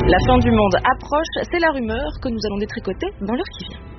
La fin du monde approche, c'est la rumeur que nous allons détricoter dans l'heure qui vient.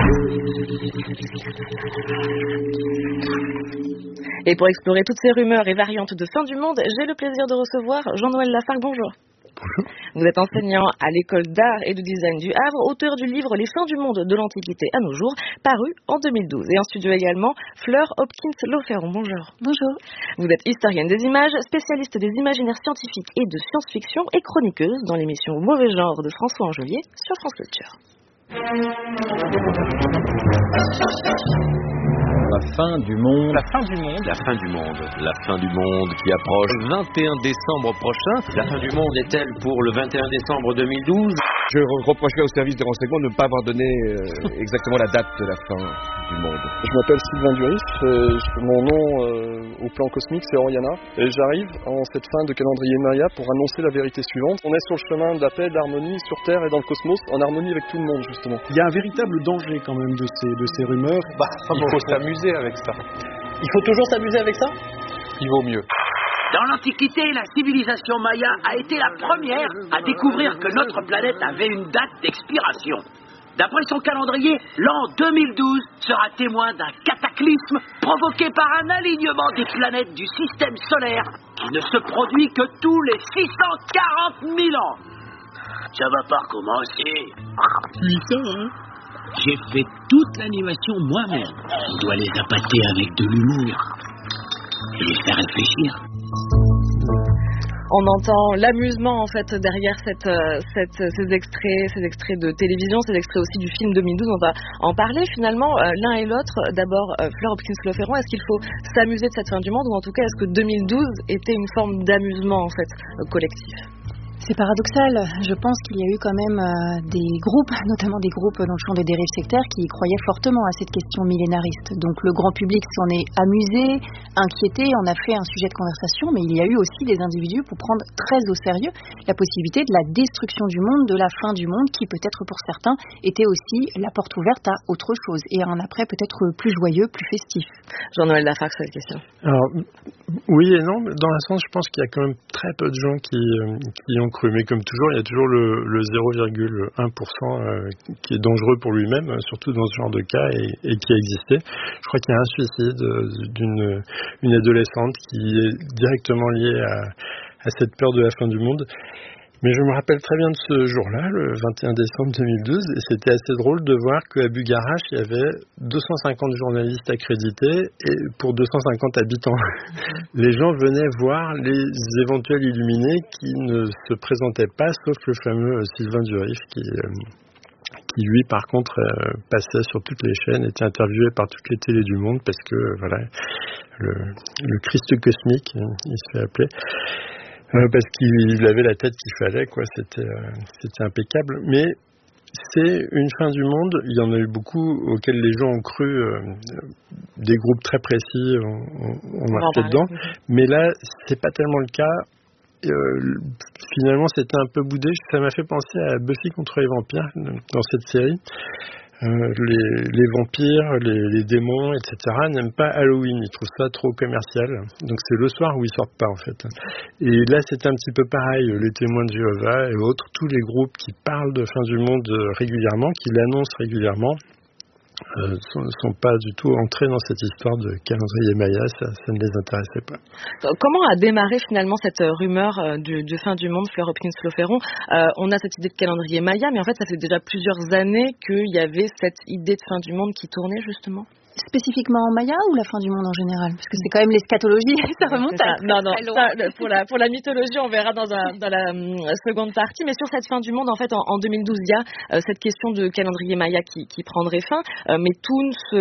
Et pour explorer toutes ces rumeurs et variantes de fin du monde, j'ai le plaisir de recevoir Jean-Noël Lafargue. Bonjour. Bonjour. Vous êtes enseignant à l'école d'art et de design du Havre, auteur du livre Les fins du monde de l'Antiquité à nos jours, paru en 2012. Et en studio également, Fleur Hopkins-Lauferron. Bonjour. Bonjour. Vous êtes historienne des images, spécialiste des imaginaires scientifiques et de science-fiction et chroniqueuse dans l'émission Mauvais genre de François Angelier sur France Culture. La fin du monde. La fin du monde. La fin du monde. La fin du monde qui approche le 21 décembre prochain. La fin du monde est-elle pour le 21 décembre 2012 ? Je reprocherai au service de renseignement de ne pas avoir donné exactement la date de la fin du monde. Je m'appelle Sylvain Duris, mon nom au plan cosmique c'est Oriana, et j'arrive en cette fin de calendrier Maya pour annoncer la vérité suivante. On est sur le chemin de la paix, de l'harmonie sur Terre et dans le cosmos, en harmonie avec tout le monde justement. Il y a un véritable danger quand même de ces rumeurs. Il faut s'amuser avec ça. Il faut toujours s'amuser avec ça ? Il vaut mieux. Dans l'Antiquité, la civilisation maya a été la première à découvrir que notre planète avait une date d'expiration. D'après son calendrier, l'an 2012 sera témoin d'un cataclysme provoqué par un alignement des planètes du système solaire qui ne se produit que tous les 640 000 ans. Ça va pas recommencer. Putain, hein ? J'ai fait toute l'animation moi-même. On doit les appâter avec de l'humour et les faire réfléchir. On entend l'amusement en fait derrière ces extraits de télévision, ces extraits aussi du film 2012. On va en parler finalement l'un et l'autre. D'abord, Fleur Hopkins-Lauferron, est-ce qu'il faut s'amuser de cette fin du monde ou en tout cas est-ce que 2012 était une forme d'amusement en fait collectif ? C'est paradoxal. Je pense qu'il y a eu quand même des groupes, notamment des groupes dans le champ des dérives sectaires, qui croyaient fortement à cette question millénariste. Donc le grand public s'en est amusé, inquiété, en a fait un sujet de conversation, mais il y a eu aussi des individus pour prendre très au sérieux la possibilité de la destruction du monde, de la fin du monde, qui peut-être pour certains était aussi la porte ouverte à autre chose, et à un après peut-être plus joyeux, plus festif. Jean-Noël Lafargue sur cette question. Alors, oui et non, dans un sens, je pense qu'il y a quand même très peu de gens qui ont cru. Mais comme toujours, il y a toujours le 0,1% qui est dangereux pour lui-même, surtout dans ce genre de cas, et qui a existé. Je crois qu'il y a un suicide d'une adolescente qui est directement lié à cette peur de la fin du monde. Mais je me rappelle très bien de ce jour-là, le 21 décembre 2012, et c'était assez drôle de voir qu'à Bugarach, il y avait 250 journalistes accrédités et pour 250 habitants. Les gens venaient voir les éventuels illuminés qui ne se présentaient pas, sauf le fameux Sylvain Duris qui lui, par contre, passait sur toutes les chaînes, était interviewé par toutes les télés du monde parce que, voilà, le Christ cosmique, il se fait appeler. Parce qu'il avait la tête qu'il fallait, quoi. C'était impeccable. Mais c'est une fin du monde. Il y en a eu beaucoup auxquels les gens ont cru. Des groupes très précis ont marqué dedans. Mais là, c'est pas tellement le cas. Finalement, c'était un peu boudé. Ça m'a fait penser à Buffy contre les vampires dans cette série. Les vampires, les démons, etc. n'aiment pas Halloween, ils trouvent ça trop commercial. Donc c'est le soir où ils sortent pas en fait. Et là c'était un petit peu pareil, les témoins de Jéhovah et autres, tous les groupes qui parlent de fin du monde régulièrement, qui l'annoncent régulièrement, sont pas du tout entrés dans cette histoire de calendrier Maya, ça ne les intéressait pas. Comment a démarré finalement cette rumeur de fin du monde, Fleur Hopkins-Lauferron ? On a cette idée de calendrier Maya, mais en fait ça fait déjà plusieurs années qu'il y avait cette idée de fin du monde qui tournait justement. Spécifiquement en Maya ou la fin du monde en général ? Parce que c'est quand même l'eschatologie, ça remonte à très loin. Ça, pour la mythologie, on verra dans la seconde partie. Mais sur cette fin du monde, en fait, en 2012, il y a cette question de calendrier Maya qui prendrait fin. Mais tout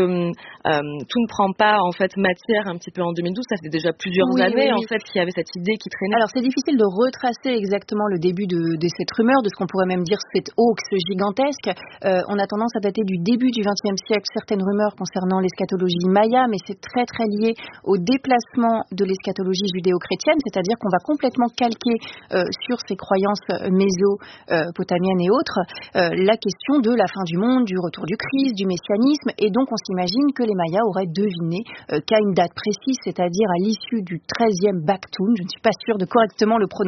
ne prend pas en fait matière un petit peu en 2012. Ça fait déjà plusieurs années en fait qu'il y avait cette idée qui traînait. Alors c'est difficile de retracer exactement le début de cette rumeur, de ce qu'on pourrait même dire cette hoax gigantesque. On a tendance à dater du début du XXe siècle certaines rumeurs concernant l'eschatologie maya, mais c'est très très lié au déplacement de l'eschatologie judéo-chrétienne, c'est-à-dire qu'on va complètement calquer sur ces croyances mésopotamiennes et autres la question de la fin du monde, du retour du Christ, du messianisme, et donc on s'imagine que les Mayas auraient deviné qu'à une date précise, c'est-à-dire à l'issue du 13e Baktun, je ne suis pas sûre de correctement le prononcer,